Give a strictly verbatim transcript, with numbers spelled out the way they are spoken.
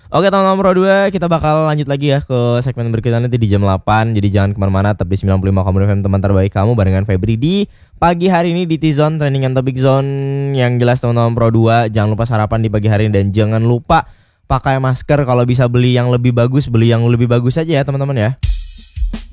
Oke teman-teman Pro dua, kita bakal lanjut lagi ya ke segmen berikutnya nanti di jam delapan. Jadi jangan kemana-mana, tapi sembilan puluh lima koma dua F M teman terbaik kamu barengan Febri di pagi hari ini di T-Zone Trending and Topic Zone. Yang jelas teman-teman Pro dua, jangan lupa sarapan di pagi hari ini dan jangan lupa pakai masker. Kalau bisa beli yang lebih bagus, beli yang lebih bagus aja ya teman-teman ya.